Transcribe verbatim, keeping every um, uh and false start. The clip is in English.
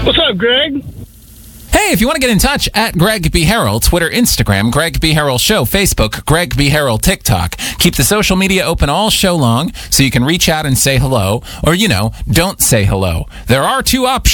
What's up, Greg? Hey, if you want to get in touch, at Greg B. Harrell, Twitter, Instagram, Greg B. Harrell Show, Facebook, Greg B. Harrell, TikTok. Keep the social media open all show long so you can reach out and say hello, or, you know, don't say hello. There are two options.